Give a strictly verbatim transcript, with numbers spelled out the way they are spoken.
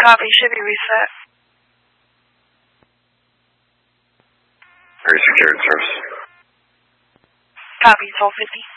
Copy, should be reset. Very secured, service. Copy, twelve fifty.